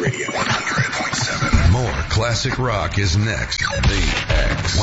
Radio 100.7. More classic rock is next. The X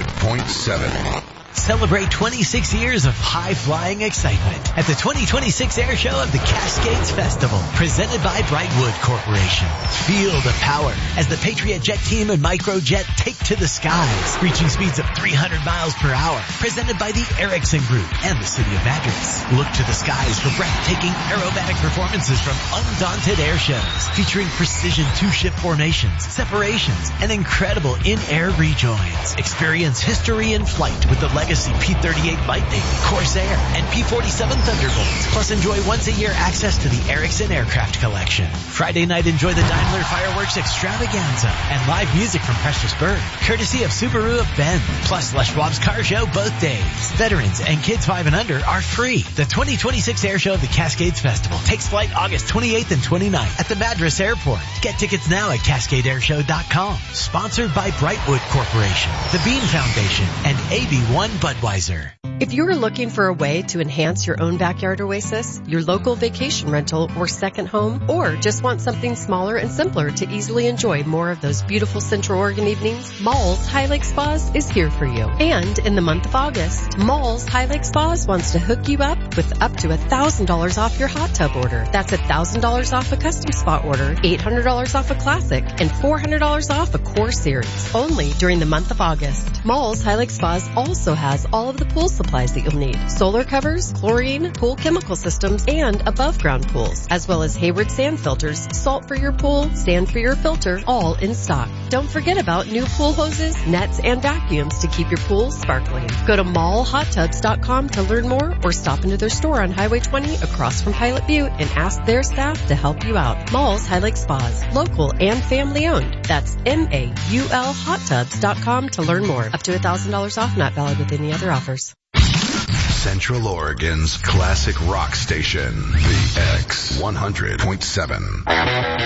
100.7. Celebrate 26 years of high-flying excitement at the 2026 Air Show of the Cascades Festival, presented by Brightwood Corporation. Feel the power as the Patriot Jet team and Microjet take to the skies, reaching speeds of 300 miles per hour, presented by the Erickson Group and the City of Madras. Look to the skies for breathtaking aerobatic performances from undaunted air shows, featuring precision two-ship formations, separations, and incredible in-air rejoins. Experience history in flight with the Legacy P-38 Lightning, Corsair, and P-47 Thunderbolts. Plus enjoy once-a-year access to the Erickson Aircraft Collection. Friday night, enjoy the Daimler Fireworks Extravaganza and live music from Precious Bird, courtesy of Subaru of Bend. Plus Les Schwab's Car Show both days. Veterans and kids 5 and under are free. The 2026 Air Show of the Cascades Festival takes flight August 28th and 29th at the Madras Airport. Get tickets now at CascadeAirShow.com. Sponsored by Brightwood Corporation, the Bean Foundation, and AB1 Budweiser. If you're looking for a way to enhance your own backyard oasis, your local vacation rental or second home, or just want something smaller and simpler to easily enjoy more of those beautiful Central Oregon evenings, Malls High Lake Spas is here for you. And in the month of August, Malls High Lake Spas wants to hook you up with up to $1,000 off your hot tub order. That's $1,000 off a custom spa order, $800 off a classic, and $400 off a core series. Only during the month of August. Malls High Lake Spas also has all of the pool supplies that you'll need. Solar covers, chlorine, pool chemical systems, and above ground pools, as well as Hayward sand filters, salt for your pool, sand for your filter, all in stock. Don't forget about new pool hoses, nets, and vacuums to keep your pool sparkling. Go to mallhottubs.com to learn more or stop into their store on Highway 20 across from Pilot Butte and ask their staff to help you out. Malls High Lake Spas, local and family owned. That's MAULhottubs.com to learn more. Up to $1,000 off, not valid with any other offers. Central Oregon's classic rock station, The X 100.7.